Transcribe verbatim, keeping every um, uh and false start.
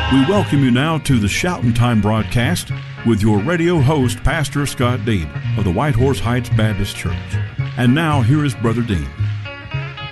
We welcome you now to the Shouting Time broadcast with your radio host, Pastor Scott Dean of the White Horse Heights Baptist Church. And now, here is Brother Dean.